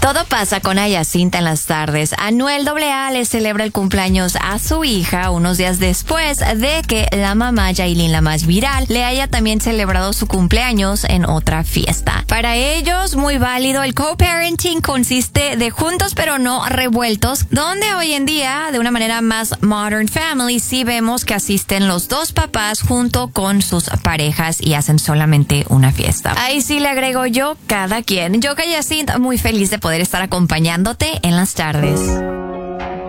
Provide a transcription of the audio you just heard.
Todo pasa con Ayacinta en las tardes. Anuel AA le celebra el cumpleaños a su hija unos días después de que la mamá Yailin, la más viral, le haya también celebrado su cumpleaños en otra fiesta. Para ellos, muy válido, el co-parenting consiste de juntos pero no revueltos, donde hoy en día, de una manera más modern family, sí vemos que asisten los dos papás junto con sus parejas y hacen solamente una fiesta. Ahí sí le agrego yo, cada quien. Yo, Yacinta, muy feliz de poder estar acompañándote en las tardes.